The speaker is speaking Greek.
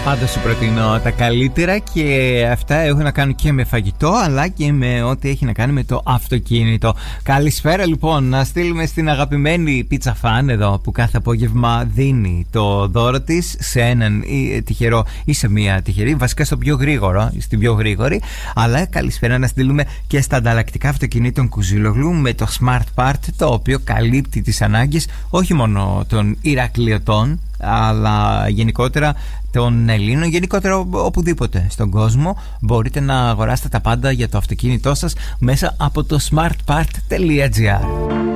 Πάντα σου προτείνω τα καλύτερα και αυτά έχουν να κάνουν και με φαγητό αλλά και με ό,τι έχει να κάνει με το αυτοκίνητο. Καλησπέρα λοιπόν, να στείλουμε στην αγαπημένη πίτσα φαν εδώ που κάθε απόγευμα δίνει το δώρο της σε έναν τυχερό ή σε μία τυχερή, βασικά στο πιο γρήγορο, στην πιο γρήγορη. Αλλά καλησπέρα να στείλουμε και στα ανταλλακτικά αυτοκινήτων Κουζίλογλου με το Smart Part, το οποίο καλύπτει τις ανάγκες όχι μόνο των Ηρακλειωτών αλλά γενικότερα των Ελλήνων, γενικότερα οπουδήποτε στον κόσμο. Μπορείτε να αγοράσετε τα πάντα για το αυτοκίνητό σας μέσα από το smartpart.gr.